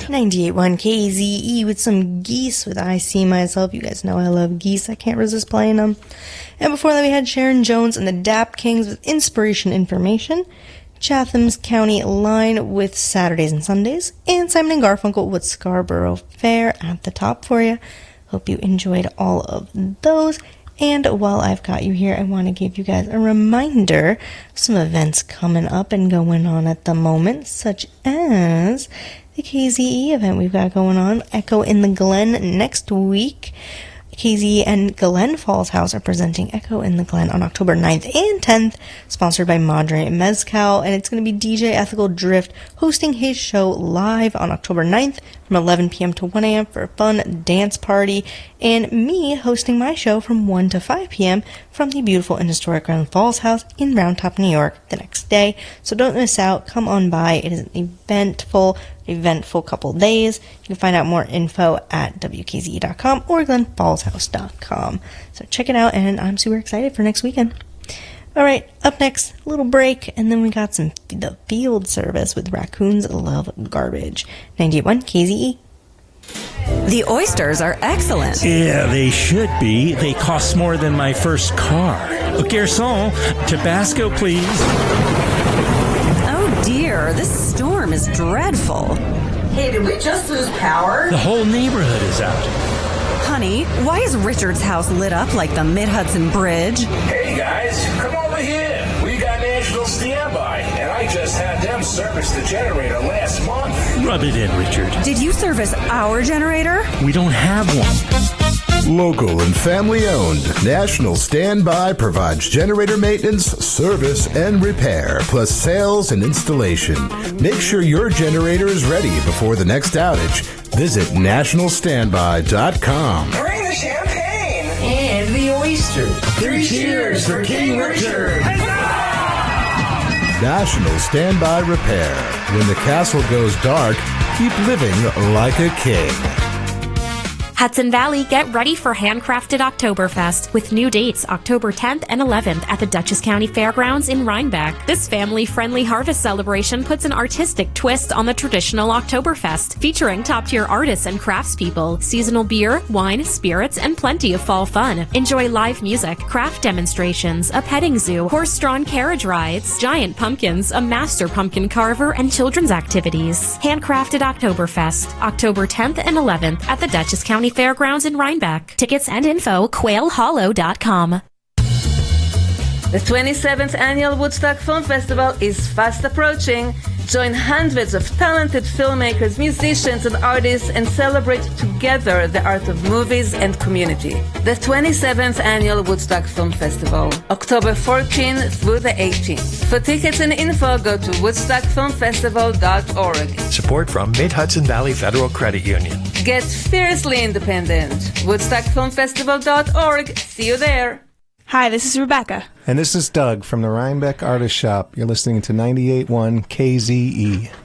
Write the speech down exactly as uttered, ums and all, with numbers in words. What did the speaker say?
ninety-eight point one K Z E with some Geese with I See Myself. You guys know I love Geese. I can't resist playing them. And before that, we had Sharon Jones and the Dap Kings with Inspiration Information. Chatham's County Line with Saturdays and Sundays. And Simon and Garfunkel with Scarborough Fair at the top for you. Hope you enjoyed all of those. And while I've got you here, I want to give you guys a reminder of some events coming up and going on at the moment, such as the K Z E event we've got going on, Echo in the Glen, next week. K Z E and Glen Falls House are presenting Echo in the Glen on October ninth and tenth, sponsored by Madre Mezcal, and it's going to be D J Ethical Drift hosting his show live on October ninth from eleven p.m. to one a.m. for a fun dance party, and me hosting my show from one to five p.m. from the beautiful and historic Glen Falls House in Round Top, New York the next day. So don't miss out. Come on by. It is an eventful eventful couple days. You can find out more info at W K Z E dot com or glen falls house dot com. So check it out, and I'm super excited for next weekend. Alright, up next, a little break, and then we got some The Field Service with Raccoons Love Garbage. ninety-eight point one K Z E. The oysters are excellent. Yeah, they should be. They cost more than my first car. Garçon, Tabasco, please. Oh dear, this storm is dreadful. Hey, did we just lose power? The whole neighborhood is out. Honey, why is Richard's house lit up like the Mid-Hudson Bridge? Hey guys, come over here. We got National Standby, and I just had them service the generator last month. Rub it in, Richard. Did you service our generator? We don't have one. Local and family-owned, National Standby provides generator maintenance, service, and repair, plus sales and installation. Make sure your generator is ready before the next outage. Visit national standby dot com. Bring the champagne! And the oysters. Three cheers for King Richard! National Standby Repair. When the castle goes dark, keep living like a king. Hudson Valley, get ready for Handcrafted Oktoberfest with new dates October tenth and eleventh at the Dutchess County Fairgrounds in Rhinebeck. This family-friendly harvest celebration puts an artistic twist on the traditional Oktoberfest, featuring top-tier artists and craftspeople, seasonal beer, wine, spirits, and plenty of fall fun. Enjoy live music, craft demonstrations, a petting zoo, horse-drawn carriage rides, giant pumpkins, a master pumpkin carver, and children's activities. Handcrafted Oktoberfest, October tenth and eleventh at the Dutchess County Fairgrounds in Rhinebeck. Tickets and info, quail hollow dot com. The twenty-seventh Annual Woodstock Film Festival is fast approaching. Join hundreds of talented filmmakers, musicians, and artists and celebrate together the art of movies and community. The twenty-seventh Annual Woodstock Film Festival, October fourteenth through the eighteenth. For tickets and info, go to woodstock film festival dot org. Support from Mid-Hudson Valley Federal Credit Union. Get fiercely independent. woodstock film festival dot org. See you there. Hi, this is Rebecca. And this is Doug from the Rhinebeck Artist Shop. You're listening to ninety-eight point one K Z E.